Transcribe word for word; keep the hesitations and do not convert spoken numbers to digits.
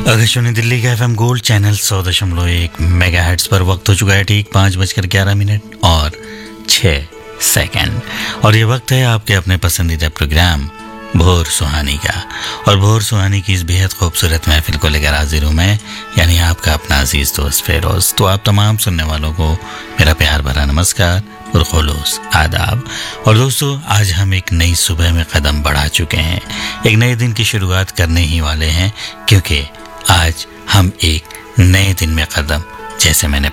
आकाशवाणी दिल्ली का FM gold channel सौ दशमलव एक मेगा हेर्ट्ज पर वक्त हो चुका है ठीक पाँच बजकर ग्यारह मिनट और छः सेकंड। और ये वक्त है आपके अपने पसंदीदा प्रोग्राम भोर सुहानी का। और भोर सुहानी की इस बेहद खूबसूरत महफिल को लेकर हाजिर हूँ मैं, यानी आपका अपना अजीज दोस्त फेरोज। तो आप तमाम सुनने वालों को मेरा प्यार भरा नमस्कार और खुलूस आदाब। और दोस्तों, आज हम एक नई सुबह में कदम बढ़ा चुके हैं, एक नए दिन की शुरुआत करने ही वाले हैं, क्योंकि आज हम एक नए दिन में कदम, जैसे मैंने